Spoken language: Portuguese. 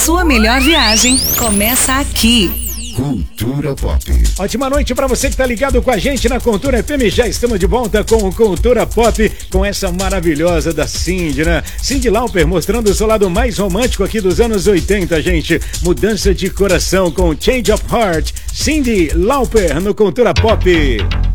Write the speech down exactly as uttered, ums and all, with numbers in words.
sua melhor viagem começa aqui. Cultura Pop. Ótima noite pra você que tá ligado com a gente na Cultura F M. Já estamos de volta com o Cultura Pop, com essa maravilhosa da Cyndi, né? Cyndi Lauper mostrando o seu lado mais romântico aqui dos anos oitenta, gente. Mudança de coração com Change of Heart. Cyndi Lauper no Cultura Pop.